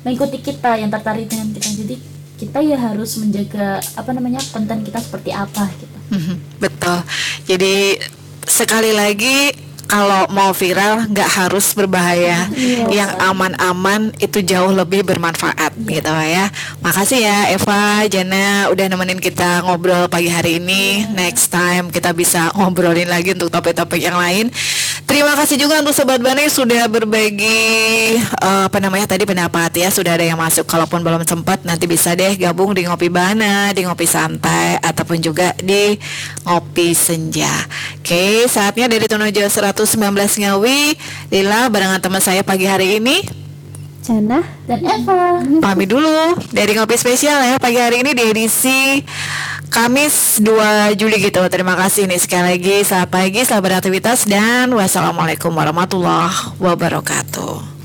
mengikuti kita, yang tertarik dengan kita. Jadi kita ya harus menjaga konten kita seperti apa gitu. Betul. Jadi sekali lagi, kalau mau viral nggak harus berbahaya, yang aman-aman itu jauh lebih bermanfaat gitu ya. Makasih ya Eva, Jana udah nemenin kita ngobrol pagi hari ini. Next time kita bisa ngobrolin lagi untuk topik-topik yang lain. Terima kasih juga untuk Sobat Bane sudah berbagi tadi pendapat ya. Sudah ada yang masuk, kalaupun belum sempat nanti bisa deh gabung di Ngopi Bana, di Ngopi Santai, ataupun juga di Ngopi Senja. Oke, saatnya dari Tonojo 119 Ngawi, Lila barengan teman saya pagi hari ini, Jana dan Eva, pamit dulu dari Ngopi Spesial ya pagi hari ini di edisi Kamis 2 Juli gitu. Terima kasih nih sekali lagi. Selamat pagi, selamat beraktivitas, dan wassalamualaikum warahmatullahi wabarakatuh.